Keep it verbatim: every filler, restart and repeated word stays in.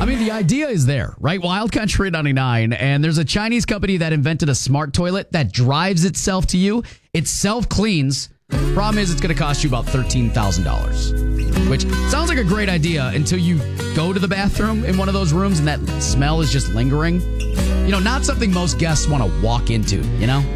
mean, the idea is there, right? Wild Country ninety-nine, and there's a Chinese company that invented a smart toilet that drives itself to you. It self-cleans. Problem is, it's going to cost you about thirteen thousand dollars, which sounds like a great idea until you go to the bathroom in one of those rooms and that smell is just lingering. You know, not something most guests want to walk into, you know?